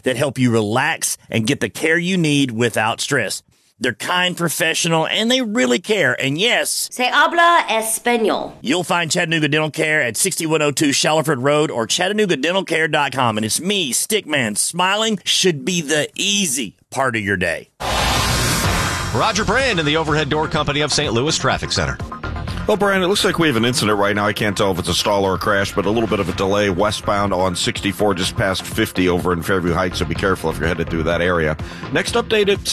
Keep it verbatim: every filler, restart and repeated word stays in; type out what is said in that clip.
that help you relax and get the care you need without stress. They're kind, professional, and they really care. And yes, Se habla español. You'll find Chattanooga Dental Care at sixty-one oh two Shallowford Road or chattanooga dental care dot com. And it's me, Stickman. Smiling should be the easy part of your day. Roger Brand in the Overhead Door Company of Saint Louis Traffic Center. Well, Brian, it looks like we have an incident right now. I can't tell if it's a stall or a crash, but a little bit of a delay westbound on sixty-four just past fifty over in Fairview Heights, so be careful if you're headed through that area. Next update at